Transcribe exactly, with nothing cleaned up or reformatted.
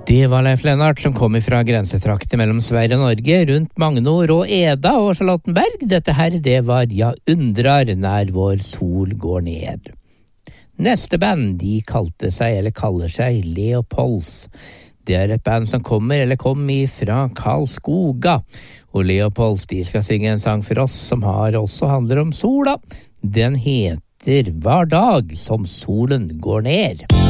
Det var Leif Lennart som kom ifra grensetrakter mellom Sverige og Norge, rundt Magnor og Eda og Charlottenberg. Dette her, det var Ja undrar nær vår sol går ned. Neste band, de kalte seg, eller kaller seg, Leopolds. Det er et band som kommer, eller kom ifra Karlskoga. Og Leopolds, de skal synge en sang for oss som har også handler om sola. Den heter Hver dag som solen går ned.